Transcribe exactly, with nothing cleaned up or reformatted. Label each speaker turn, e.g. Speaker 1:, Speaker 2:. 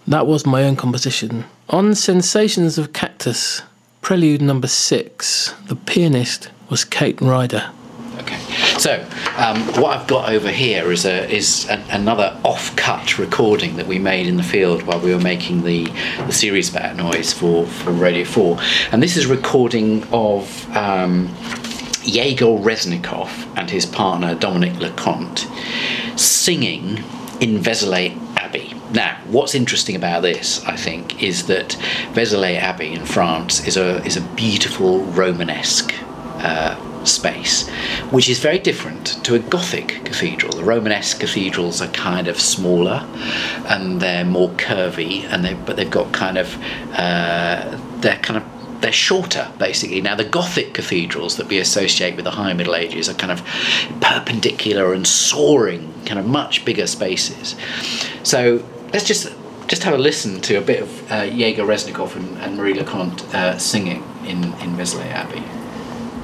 Speaker 1: That was my own composition. On Sensations of Cactus, Prelude number six, the pianist was Kate Ryder.
Speaker 2: Okay, so um, what I've got over here is a is a, another off-cut recording that we made in the field while we were making the, the series about noise for, for Radio four, and this is a recording of um, Yegor Reznikov and his partner Dominic Leconte singing in Vézelay Abbey. Now, what's interesting about this, I think, is that Vézelay Abbey in France is a is a beautiful Romanesque uh, space, which is very different to a Gothic cathedral. The Romanesque cathedrals are kind of smaller and they're more curvy, and they but they've got kind of uh, they're kind of they're shorter, basically. Now, the Gothic cathedrals that we associate with the High Middle Ages are kind of perpendicular and soaring, kind of much bigger spaces. So let's just just have a listen to a bit of uh, Yegor Reznikov and, and Marie Leconte uh, singing in, in Vézelay Abbey.